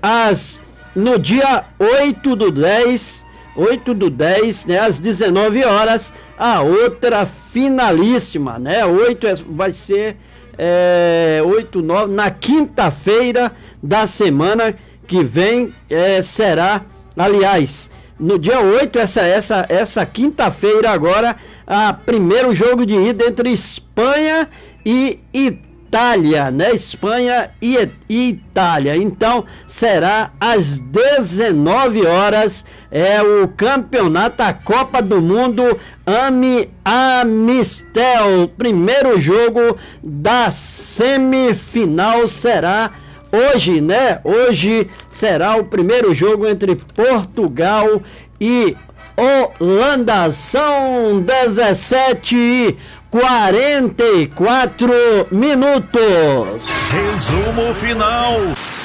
no dia 8/10, né, às 19 horas, a outra finalíssima, né? Vai ser 8, 9, na quinta-feira da semana que vem, será, aliás, no dia 8, essa quinta-feira agora, primeiro jogo de ida entre Espanha e Itália, né? Espanha e Itália. Então, será às 19 horas, o campeonato, a Copa do Mundo Amistel. Primeiro jogo da semifinal será hoje, né? Hoje será o primeiro jogo entre Portugal e Holanda. São 17h44. Resumo final.